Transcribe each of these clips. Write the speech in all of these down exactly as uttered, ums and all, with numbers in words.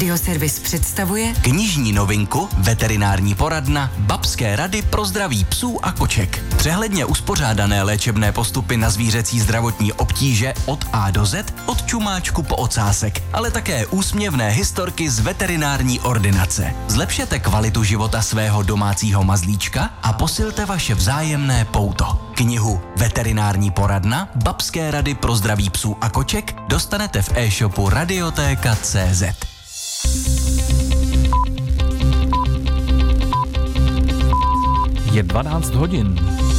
Radioservis představuje knižní novinku Veterinární poradna Babské rady pro zdraví psů a koček. Přehledně uspořádané léčebné postupy na zvířecí zdravotní obtíže od A do Z, od čumáčku po ocásek, ale také úsměvné historky z veterinární ordinace. Zlepšete kvalitu života svého domácího mazlíčka a posilte vaše vzájemné pouto. Knihu Veterinární poradna Babské rady pro zdraví psů a koček dostanete v e-shopu Radiotéka tečka cé zet. Je dvanáct hodin.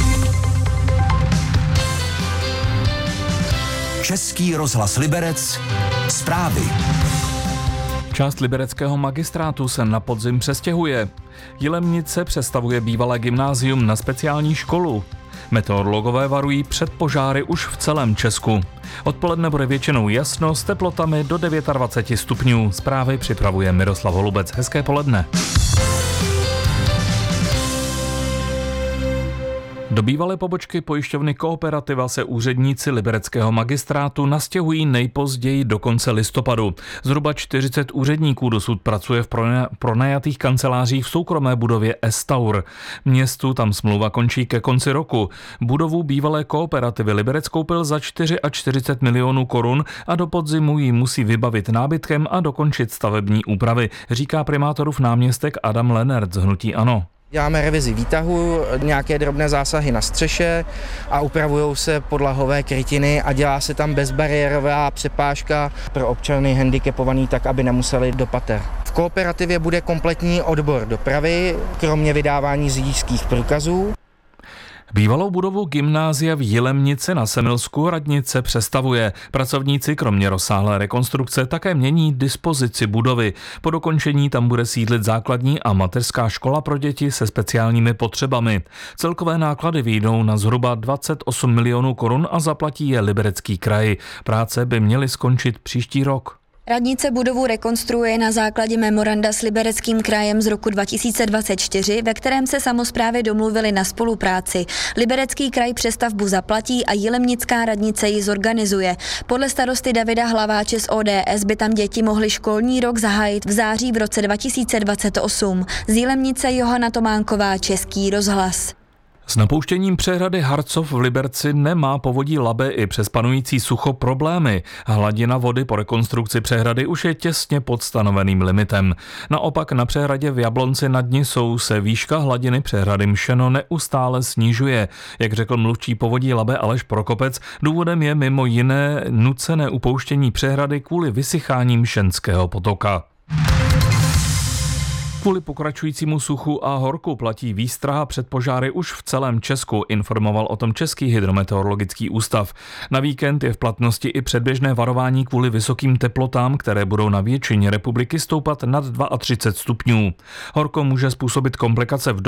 Český rozhlas Liberec. Zprávy. Část libereckého magistrátu se na podzim přestěhuje. Jilemnice přestavuje bývalé gymnázium na speciální školu. Meteorologové varují před požáry už v celém Česku. Odpoledne bude většinou jasno s teplotami do dvacet devět stupňů. Zprávy připravuje Miroslav Holubec. Hezké poledne. Do bývalé pobočky pojišťovny Kooperativa se úředníci libereckého magistrátu nastěhují nejpozději do konce listopadu. Zhruba čtyřicet úředníků dosud pracuje v pronajatých kancelářích v soukromé budově Estaur. Městu tam smlouva končí ke konci roku. Budovu bývalé Kooperativy Liberec koupil za čtyřicet čtyři milionů korun a do podzimu ji musí vybavit nábytkem a dokončit stavební úpravy, říká primátorův náměstek Adam Lenert z hnutí ANO. Děláme revizi výtahu, nějaké drobné zásahy na střeše a upravují se podlahové krytiny a dělá se tam bezbariérová přepážka pro občany handicapovaný tak, aby nemuseli do pater. V Kooperativě bude kompletní odbor dopravy, kromě vydávání řidičských průkazů. Bývalou budovu gymnázia v Jilemnici na Semilsku radnice přestavuje. Pracovníci kromě rozsáhlé rekonstrukce také mění dispozici budovy. Po dokončení tam bude sídlit základní a mateřská škola pro děti se speciálními potřebami. Celkové náklady vyjdou na zhruba dvacet osm milionů korun a zaplatí je Liberecký kraj. Práce by měly skončit příští rok. Radnice budovu rekonstruuje na základě memoranda s Libereckým krajem z roku dva tisíce dvacet čtyři, ve kterém se samosprávy domluvily na spolupráci. Liberecký kraj přestavbu zaplatí a Jilemnická radnice ji zorganizuje. Podle starosty Davida Hlaváče z O D S by tam děti mohly školní rok zahájit v září v roce dva tisíce dvacet osm. Z Jilemnice Johana Tománková, Český rozhlas. S napouštěním přehrady Harcov v Liberci nemá povodí Labe i přes panující sucho problémy. Hladina vody po rekonstrukci přehrady už je těsně pod stanoveným limitem. Naopak na přehradě v Jablonci nad Nisou se výška hladiny přehrady Mšeno neustále snižuje. Jak řekl mluvčí povodí Labe Aleš Prokopec, důvodem je mimo jiné nucené upouštění přehrady kvůli vysychání Mšenského potoka. Kvůli pokračujícímu suchu a horku platí výstraha před požáry už v celém Česku, informoval o tom Český hydrometeorologický ústav. Na víkend je v platnosti i předběžné varování kvůli vysokým teplotám, které budou na většině republiky stoupat nad třicet dva stupňů. Horko může způsobit komplikace v